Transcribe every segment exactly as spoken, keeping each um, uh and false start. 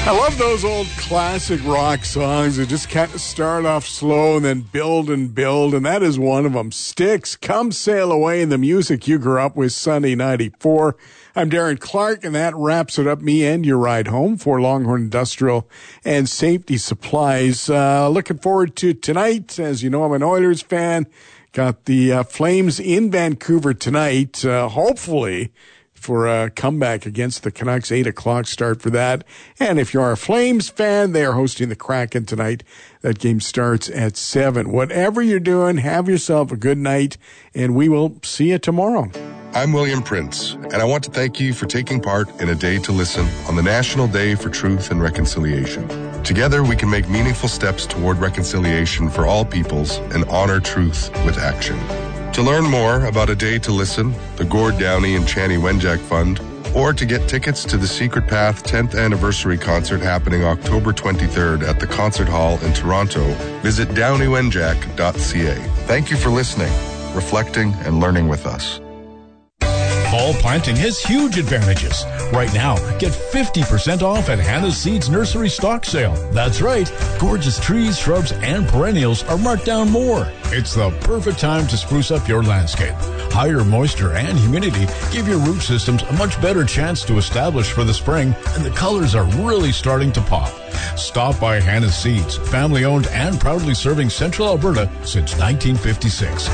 I love those old classic rock songs that just kind of start off slow and then build and build, and that is one of them. Styx, Come Sail Away, and the music you grew up with, Sunny ninety-four. I'm Darren Clark, and that wraps it up, me and your ride home for Longhorn Industrial and Safety Supplies. Uh, looking forward to tonight. As you know, I'm an Oilers fan. Got the uh, Flames in Vancouver tonight, uh, hopefully for a comeback against the Canucks, eight o'clock start for that. And if you're a Flames fan, they are hosting the Kraken tonight. That game starts at seven. Whatever you're doing, have yourself a good night, and we will see you tomorrow. I'm William Prince, and I want to thank you for taking part in A Day to Listen on the National Day for Truth and Reconciliation. Together, we can make meaningful steps toward reconciliation for all peoples and honor truth with action. To learn more about A Day to Listen, the Gord Downey and Chani Wenjack Fund, or to get tickets to the Secret Path tenth Anniversary Concert happening October twenty-third at the Concert Hall in Toronto, visit downey wenjack dot c a. Thank you for listening, reflecting, and learning with us. Fall planting has huge advantages. Right now, get fifty percent off at Hannah's Seeds Nursery Stock Sale. That's right. Gorgeous trees, shrubs, and perennials are marked down more. It's the perfect time to spruce up your landscape. Higher moisture and humidity give your root systems a much better chance to establish for the spring, and the colors are really starting to pop. Stop by Hannah's Seeds, family-owned and proudly serving Central Alberta since nineteen fifty-six.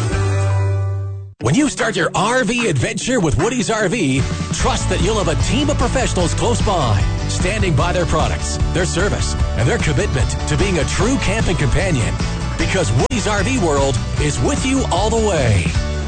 When you start your R V adventure with Woody's R V, trust that you'll have a team of professionals close by, standing by their products, their service, and their commitment to being a true camping companion. Because Woody's R V World is with you all the way.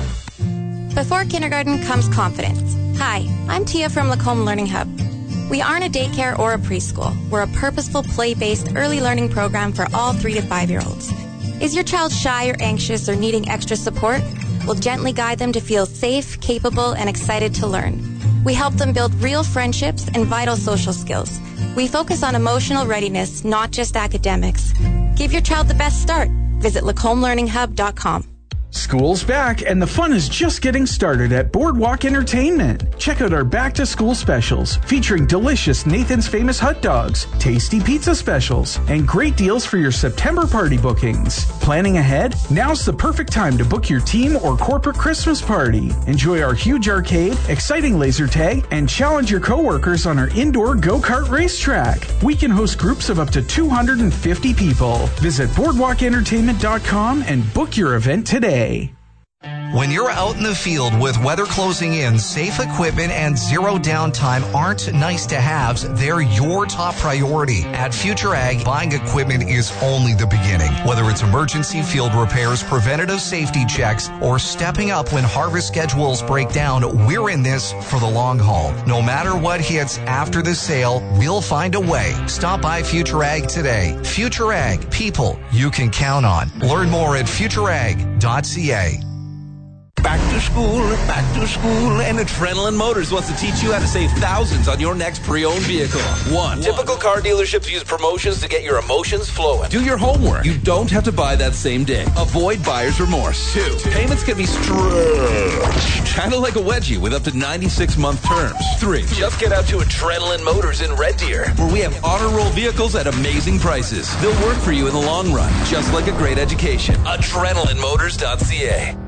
Before kindergarten comes confidence. Hi, I'm Tia from Lacombe Learning Hub. We aren't a daycare or a preschool. We're a purposeful, play-based early learning program for all three to five-year-olds. Is your child shy or anxious or needing extra support? We'll gently guide them to feel safe, capable, and excited to learn. We help them build real friendships and vital social skills. We focus on emotional readiness, not just academics. Give your child the best start. Visit lacombe learning hub dot com. School's back, and the fun is just getting started at Boardwalk Entertainment. Check out our back-to-school specials, featuring delicious Nathan's Famous hot dogs, tasty pizza specials, and great deals for your September party bookings. Planning ahead? Now's the perfect time to book your team or corporate Christmas party. Enjoy our huge arcade, exciting laser tag, and challenge your coworkers on our indoor go-kart racetrack. We can host groups of up to two hundred fifty people. Visit boardwalk entertainment dot com and book your event today. When you're out in the field with weather closing in, safe equipment and zero downtime aren't nice to haves, they're your top priority. At Future Ag, buying equipment is only the beginning. Whether it's emergency field repairs, preventative safety checks, or stepping up when harvest schedules break down, we're in this for the long haul. No matter what hits after the sale, we'll find a way. Stop by Future Ag today. Future Ag, people you can count on. Learn more at future ag dot c a. Back to school, back to school, and Adrenaline Motors wants to teach you how to save thousands on your next pre-owned vehicle. One. Typical car dealerships use promotions to get your emotions flowing. Do your homework. You don't have to buy that same day. Avoid buyer's remorse. Two. Payments can be stretched, kind of like a wedgie with up to ninety-six month terms. Three. Just get out to Adrenaline Motors in Red Deer, where we have honor roll vehicles at amazing prices. They'll work for you in the long run, just like a great education. adrenaline motors dot c a.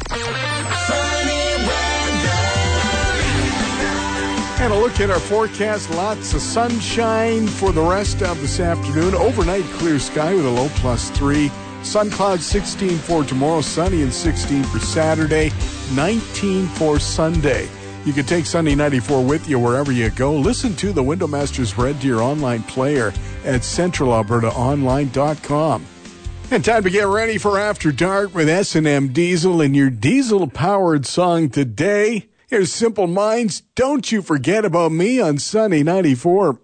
And a look at our forecast. Lots of sunshine for the rest of this afternoon. Overnight clear sky with a low plus three. Sun clouds sixteen for tomorrow. Sunny and sixteen for Saturday. nineteen for Sunday. You can take Sunny ninety-four with you wherever you go. Listen to the Window Masters Red Deer online player at central alberta online dot com. And time to get ready for After Dark with S and M Diesel and your diesel-powered song today. Here's Simple Minds, Don't You Forget About Me on Sunny ninety-four.